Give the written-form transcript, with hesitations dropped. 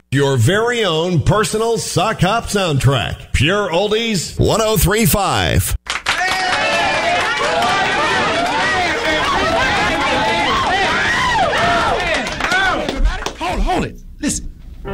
Your very own personal sock hop soundtrack. Pure Oldies 1035.